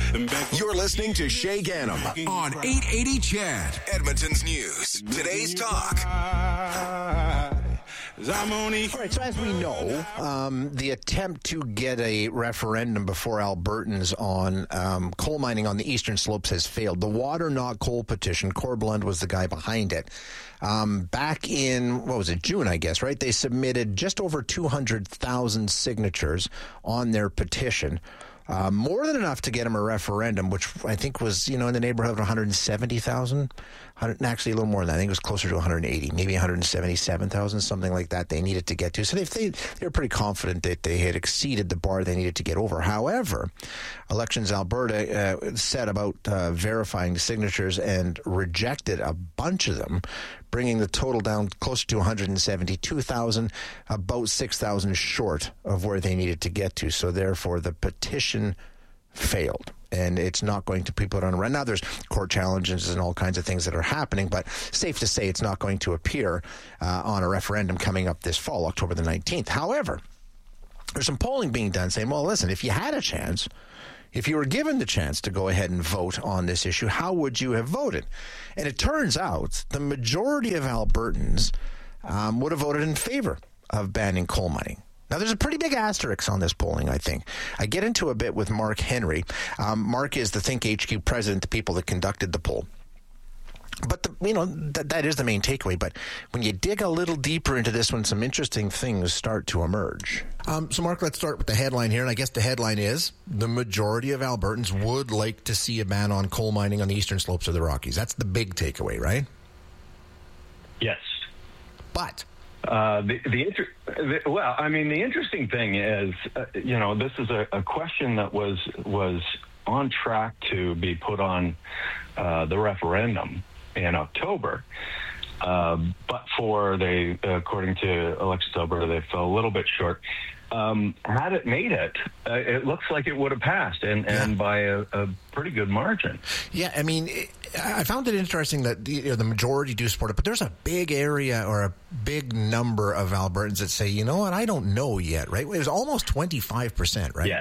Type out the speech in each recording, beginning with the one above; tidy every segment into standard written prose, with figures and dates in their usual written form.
You're listening to Shay Ganem on 880 CHED, Edmonton's News. Today's talk. All right, so as we know, the attempt to get a referendum before Albertans on coal mining on the eastern slopes has failed. The Water Not Coal petition, Corblund was the guy behind it. Back in, June, I guess, right? They submitted just over 200,000 signatures on their petition. More than enough to get him a referendum, which I think was, in the neighborhood of 170,000. Actually, a little more than that. I think it was closer to 180, maybe 177,000, something like that they needed to get to. So they were pretty confident that they had exceeded the bar they needed to get over. However, Elections Alberta set about verifying the signatures and rejected a bunch of them, bringing the total down closer to 172,000, about 6,000 short of where they needed to get to. So therefore, the petition failed, and it's not going to be put on a run. Now, there's court challenges and all kinds of things that are happening, but safe to say it's not going to appear on a referendum coming up this fall, October the 19th. However, there's some polling being done saying, well, listen, if you had a chance, if you were given the chance to go ahead and vote on this issue, how would you have voted? And it turns out the majority of Albertans would have voted in favor of banning coal mining. Now, there's a pretty big asterisk on this polling, I think. I get into a bit with Mark Henry. Mark is the Think HQ president, the people that conducted the poll. But, that is the main takeaway. But when you dig a little deeper into this one, some interesting things start to emerge. So, Mark, let's start with the headline here. And I guess the headline is, the majority of Albertans would like to see a ban on coal mining on the eastern slopes of the Rockies. That's the big takeaway, right? Yes. But the interesting thing is, this is a question that was on track to be put on the referendum in October, but according to Elections Alberta, they fell a little bit short. Had it made it, it looks like it would have passed, and by a pretty good margin. Yeah, I mean, I found it interesting that the majority do support it, but there's a big area or a big number of Albertans that say, you know what, I don't know yet, right? It was almost 25%, right?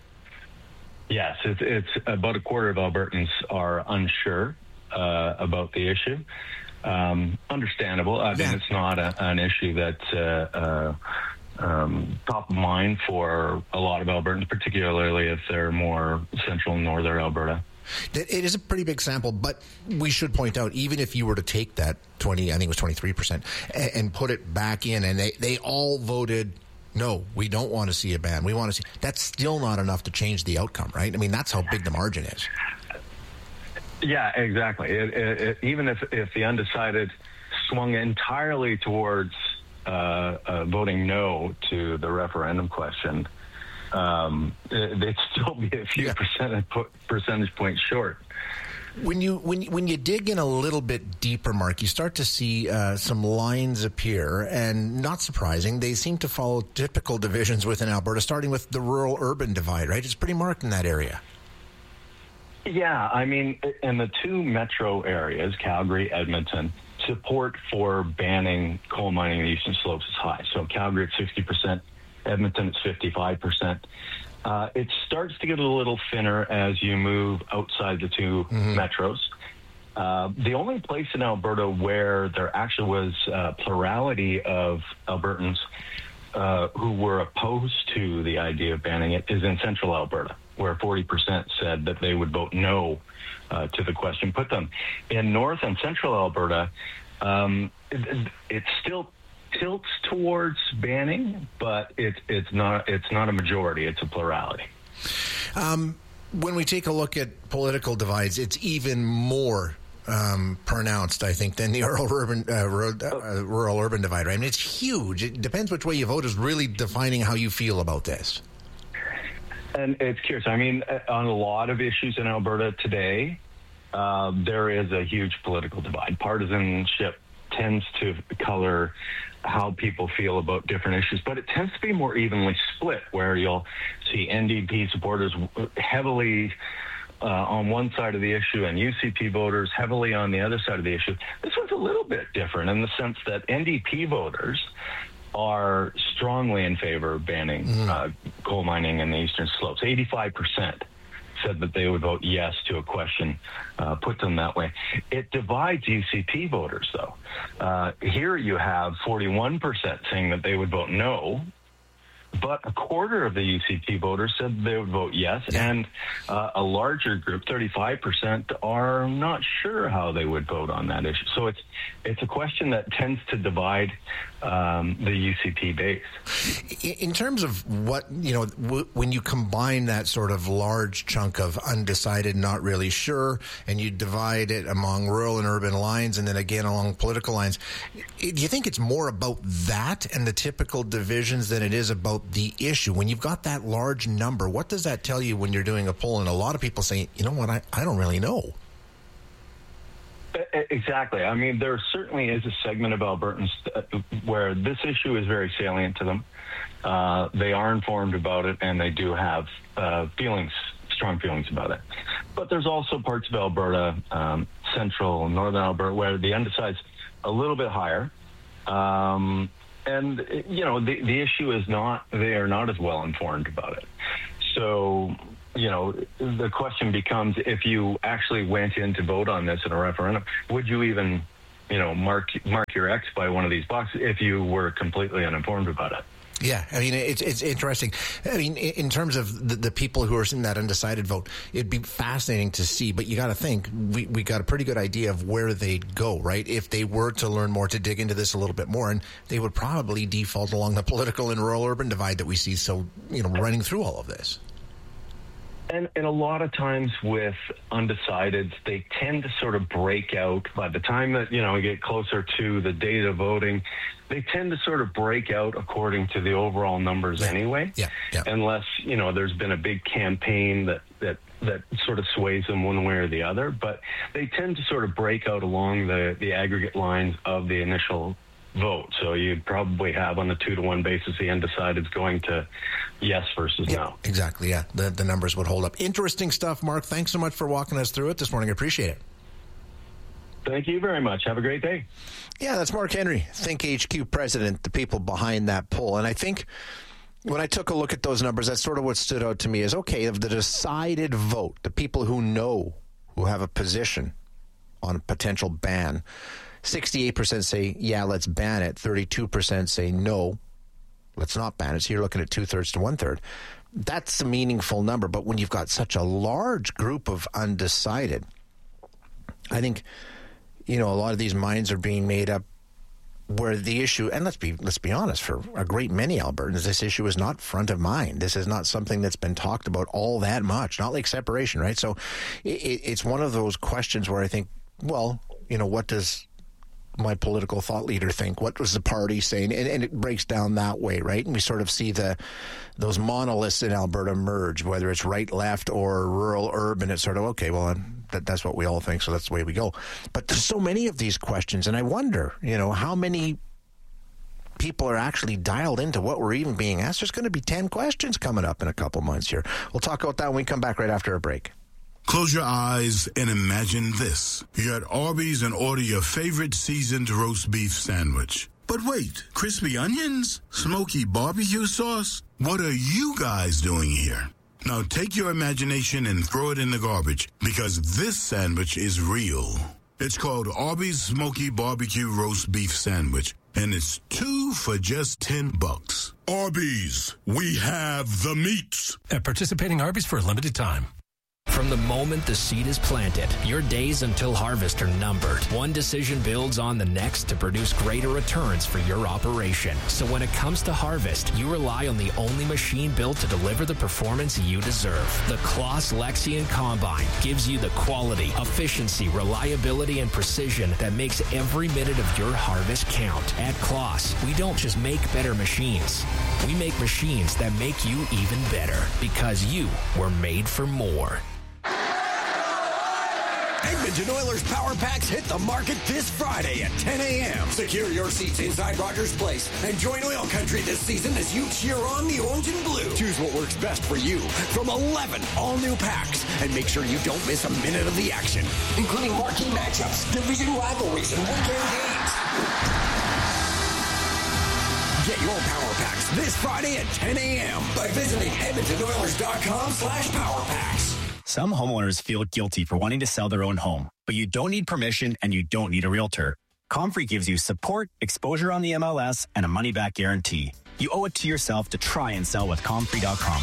Yes, it's about a quarter of Albertans are unsure about the issue. Understandable. I mean, it's not an issue that's top of mind for a lot of Albertans, particularly if they're more central and northern Alberta. It is a pretty big sample, but we should point out, even if you were to take that 23%, and put it back in, and they all voted, no, we don't want to see a ban. We want to see. That's still not enough to change the outcome, right? I mean, that's how big the margin is. Yeah, exactly. Even if the undecided swung entirely towards voting no to the referendum question, they'd still be a few percentage points short. When you dig in a little bit deeper, Mark, you start to see some lines appear, and not surprising, they seem to follow typical divisions within Alberta, starting with the rural-urban divide, right? It's pretty marked in that area. Yeah, I mean, in the two metro areas, Calgary, Edmonton, support for banning coal mining in the eastern slopes is high. So Calgary at 60%, Edmonton it's 55%. It starts to get a little thinner as you move outside the two metros. The only place in Alberta where there actually was a plurality of Albertans who were opposed to the idea of banning it is in central Alberta, where 40% said that they would vote no to the question put them. In north and central Alberta, it still tilts towards banning, but it's not a majority, it's a plurality. When we take a look at political divides, it's even more pronounced, I think, than the rural-urban divide, right? I mean, it's huge. It depends which way you vote is really defining how you feel about this. And it's curious. I mean, on a lot of issues in Alberta today, there is a huge political divide. Partisanship tends to color how people feel about different issues, but it tends to be more evenly split, where you'll see NDP supporters heavily on one side of the issue and UCP voters heavily on the other side of the issue. This one's a little bit different in the sense that NDP voters are strongly in favor of banning coal mining in the eastern slopes. 85% said that they would vote yes to a question put to them that way. It divides UCP voters, though. Here you have 41% saying that they would vote no, but a quarter of the UCP voters said they would vote yes, and a larger group, 35%, are not sure how they would vote on that issue. So it's a question that tends to divide the UCP base. In terms of what, when you combine that sort of large chunk of undecided, not really sure, and you divide it among rural and urban lines, and then again along political lines, do you think it's more about that and the typical divisions than it is about the issue? When you've got that large number, what does that tell you when you're doing a poll? And a lot of people say, you know what, I don't really know. Exactly. I mean, there certainly is a segment of Albertans where this issue is very salient to them. They are informed about it, and they do have strong feelings about it. But there's also parts of Alberta, central and northern Alberta, where the undecided's a little bit higher. And, the issue is they are not as well informed about it. So, the question becomes, if you actually went in to vote on this in a referendum, would you even, mark your X by one of these boxes if you were completely uninformed about it? Yeah, I mean, it's interesting. I mean, in terms of the people who are in that undecided vote, it'd be fascinating to see, but you got to think, we got a pretty good idea of where they'd go, right? If they were to learn more, to dig into this a little bit more, and they would probably default along the political and rural-urban divide that we see, so, running through all of this. And a lot of times with undecideds, they tend to sort of break out by the time that, we get closer to the date of voting. They tend to sort of break out according to the overall numbers anyway. Yeah. Unless, there's been a big campaign that sort of sways them one way or the other. But they tend to sort of break out along the aggregate lines of the initial vote. So you'd probably have on a 2-to-1 basis the undecideds going to yes versus no. Exactly, yeah. The numbers would hold up. Interesting stuff, Mark. Thanks so much for walking us through it this morning. I appreciate it. Thank you very much. Have a great day. Yeah, that's Mark Henry, Think HQ president, the people behind that poll. And I think when I took a look at those numbers, that's sort of what stood out to me is, okay, of the decided vote, the people who know, who have a position on a potential ban, 68% say, yeah, let's ban it. 32% say, no, let's not ban it. So you're looking at 2/3 to 1/3. That's a meaningful number. But when you've got such a large group of undecided, I think, a lot of these minds are being made up where the issue, and let's be honest, for a great many Albertans, this issue is not front of mind. This is not something that's been talked about all that much, not like separation, right? So it's one of those questions where I think, well, what does my political thought leader think? What was the party saying? And it breaks down that way, right? And we sort of see those monoliths in Alberta merge, whether it's right, left, or rural, urban. It's sort of, okay, well, that's what we all think, so that's the way we go. But there's so many of these questions, and I wonder, how many people are actually dialed into what we're even being asked. There's going to be 10 questions coming up in a couple months here. We'll talk about that when we come back right after a break. Close your eyes and imagine this. You're at Arby's and order your favorite seasoned roast beef sandwich. But wait, crispy onions? Smoky barbecue sauce? What are you guys doing here? Now take your imagination and throw it in the garbage, because this sandwich is real. It's called Arby's Smoky Barbecue Roast Beef Sandwich, and it's 2 for just $10. Arby's, we have the meats. At participating Arby's for a limited time. From the moment the seed is planted, your days until harvest are numbered. One decision builds on the next to produce greater returns for your operation. So when it comes to harvest, you rely on the only machine built to deliver the performance you deserve. The Claas Lexion Combine gives you the quality, efficiency, reliability, and precision that makes every minute of your harvest count. At Claas, we don't just make better machines. We make machines that make you even better, because you were made for more. Edmonton Oilers Power Packs hit the market this Friday at 10 a.m. Secure your seats inside Rogers Place and join Oil Country this season as you cheer on the orange and blue. Choose what works best for you from 11 all-new packs, and make sure you don't miss a minute of the action, including marquee matchups, division rivalries, and weekend games. Get your Power Packs this Friday at 10 a.m. by visiting EdmontonOilers.com/PowerPacks. Some homeowners feel guilty for wanting to sell their own home, but you don't need permission and you don't need a realtor. Comfrey gives you support, exposure on the MLS, and a money-back guarantee. You owe it to yourself to try and sell with Comfrey.com.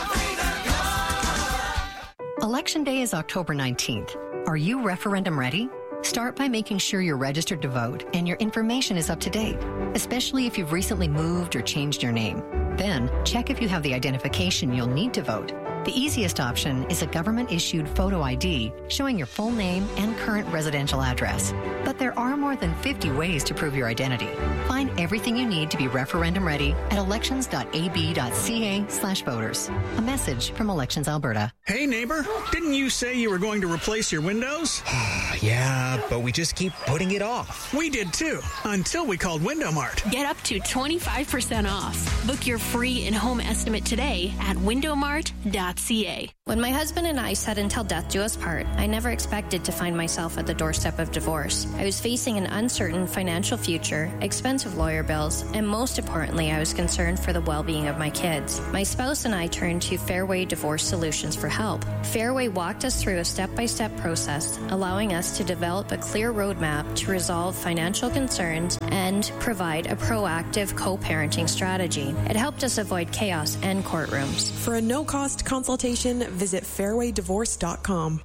Election Day is October 19th. Are you referendum ready? Start by making sure you're registered to vote and your information is up to date, especially if you've recently moved or changed your name. Then, check if you have the identification you'll need to vote. The easiest option is a government-issued photo ID showing your full name and current residential address. But there are more than 50 ways to prove your identity. Find everything you need to be referendum ready at elections.ab.ca/voters. A message from Elections Alberta. Hey neighbor, didn't you say you were going to replace your windows? Yeah, but we just keep putting it off. We did too, until we called Window Mart. Get up to 25% off. Book your free in-home estimate today at windowmart.ca. When my husband and I said until death do us part, I never expected to find myself at the doorstep of divorce. I was facing an uncertain financial future, expensive lawyer bills, and most importantly, I was concerned for the well-being of my kids. My spouse and I turned to Fairway Divorce Solutions for help. Fairway walked us through a step-by-step process, allowing us to develop a clear roadmap to resolve financial concerns and provide a proactive co-parenting strategy. It helped us avoid chaos and courtrooms. For a no-cost consultation, visit fairwaydivorce.com.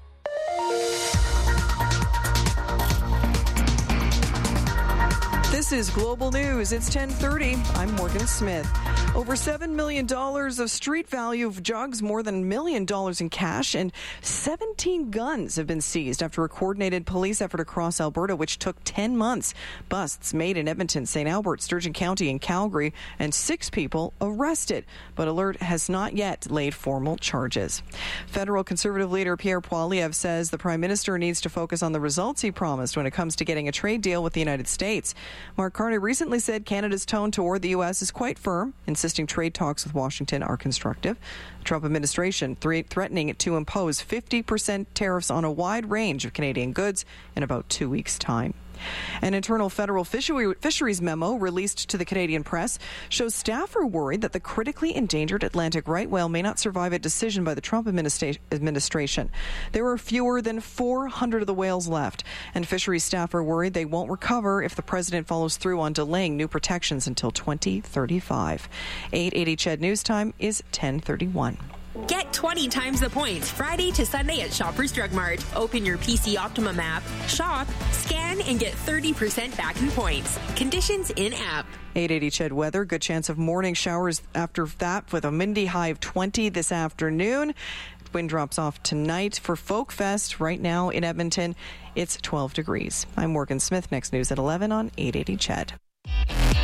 This is Global News. It's 10:30. I'm Morgan Smith. Over $7 million of street value of jugs, more than $1 million in cash, and 17 guns have been seized after a coordinated police effort across Alberta, which took 10 months. Busts made in Edmonton, St. Albert, Sturgeon County, and Calgary, and 6 people arrested. But Alert has not yet laid formal charges. Federal Conservative leader Pierre Poilievre says the Prime Minister needs to focus on the results he promised when it comes to getting a trade deal with the United States. Mark Carney recently said Canada's tone toward the U.S. is quite firm, insisting trade talks with Washington are constructive. The Trump administration threatening to impose 50% tariffs on a wide range of Canadian goods in about 2 weeks' time. An internal federal fisheries memo released to the Canadian press shows staff are worried that the critically endangered Atlantic right whale may not survive a decision by the Trump administration. There are fewer than 400 of the whales left, and fisheries staff are worried they won't recover if the president follows through on delaying new protections until 2035. 880 CHED News Time is 10:31. Get 20 times the points Friday to Sunday at Shoppers Drug Mart. Open your PC Optimum app, shop, scan, and get 30% back in points. Conditions in-app. 880 CHED weather. Good chance of morning showers after that with a windy high of 20 this afternoon. Wind drops off tonight for Folk Fest. Right now in Edmonton, it's 12 degrees. I'm Morgan Smith. Next news at 11 on 880 CHED.